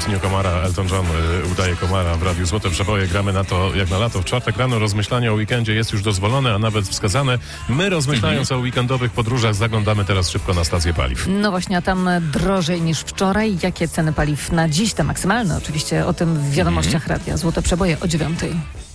New Komara, Elton John udaje komara w Radiu Złote Przeboje. Gramy na to jak na lato. W czwartek rano rozmyślanie o weekendzie jest już dozwolone, a nawet wskazane. My rozmyślając o weekendowych podróżach zaglądamy teraz szybko na stację paliw. No właśnie, a tam drożej niż wczoraj. Jakie ceny paliw na dziś, te maksymalne oczywiście, o tym w wiadomościach Radia Złote Przeboje o 9:00.